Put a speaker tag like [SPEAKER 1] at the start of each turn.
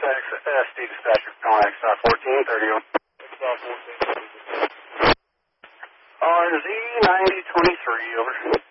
[SPEAKER 1] SD dispatcher, calling XR 1430.
[SPEAKER 2] XR 1430.
[SPEAKER 1] RZ 9023, over.